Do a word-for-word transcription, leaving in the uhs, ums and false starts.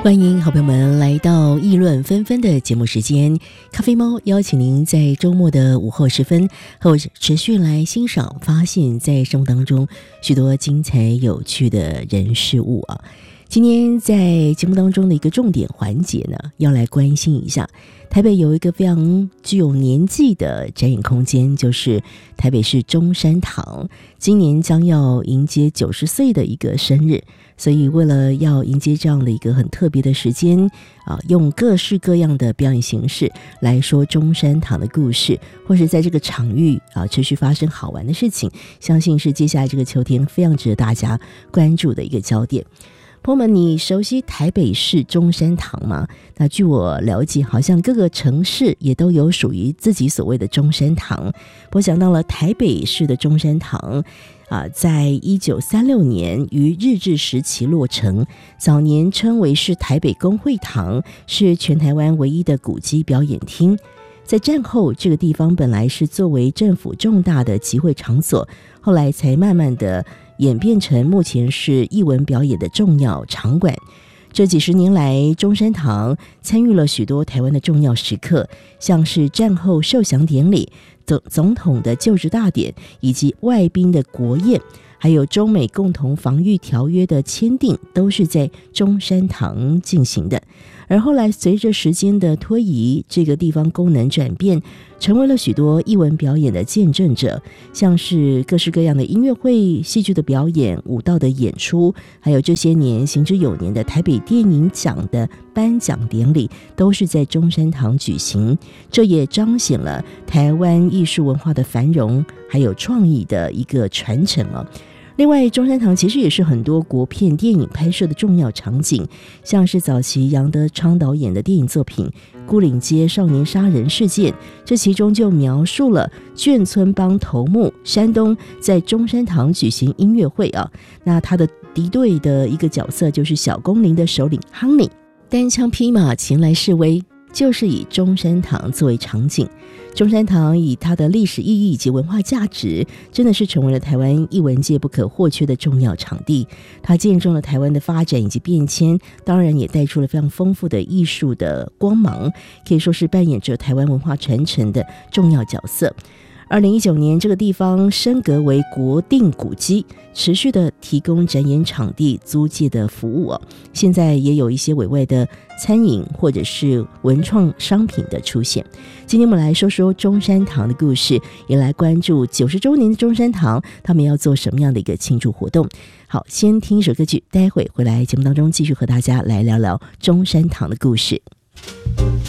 欢迎好朋友们来到议论纷纷的节目时间，咖啡猫邀请您在周末的午后时分和我持续来欣赏发现在生活当中许多精彩有趣的人事物啊。今天在节目当中的一个重点环节呢，要来关心一下台北有一个非常具有年纪的展演空间，就是台北市中山堂，今年将要迎接九十岁的一个生日，所以为了要迎接这样的一个很特别的时间啊，用各式各样的表演形式来说中山堂的故事，或是在这个场域啊持续发生好玩的事情，相信是接下来这个秋天非常值得大家关注的一个焦点。朋友们，你熟悉台北市中山堂吗？那据我了解，好像各个城市也都有属于自己所谓的中山堂。我想到了台北市的中山堂啊，在一九三六年于日治时期落成，早年称为是台北公会堂，是全台湾唯一的古迹表演厅。在战后，这个地方本来是作为政府重大的集会场所，后来才慢慢的演变成目前是艺文表演的重要场馆。这几十年来，中山堂参与了许多台湾的重要时刻，像是战后受降典礼、总总统的就职大典，以及外宾的国宴，还有中美共同防御条约的签订，都是在中山堂进行的。而后来随着时间的推移，这个地方功能转变，成为了许多艺文表演的见证者，像是各式各样的音乐会、戏剧的表演、舞蹈的演出，还有这些年行之有年的台北电影奖的颁奖典礼，都是在中山堂举行。这也彰显了台湾艺术文化的繁荣，还有创意的一个传承哦。另外，中山堂其实也是很多国片电影拍摄的重要场景，像是早期杨德昌导演的电影作品《牯岭街少年杀人事件》，这其中就描述了眷村帮头目山东在中山堂举行音乐会啊，那他的敌对的一个角色就是小公林的首领亨利，单枪匹马前来示威，就是以中山堂作为场景。中山堂以它的历史意义以及文化价值，真的是成为了台湾艺文界不可或缺的重要场地。它见证了台湾的发展以及变迁，当然也带出了非常丰富的艺术的光芒，可以说是扮演着台湾文化传承的重要角色。二零一九年，这个地方升格为国定古迹，持续的提供展演场地租借的服务哦。现在也有一些委外的餐饮或者是文创商品的出现。今天我们来说说中山堂的故事，也来关注九十周年的中山堂，他们要做什么样的一个庆祝活动。好，先听一首歌曲，待会回来节目当中继续和大家来聊聊中山堂的故事。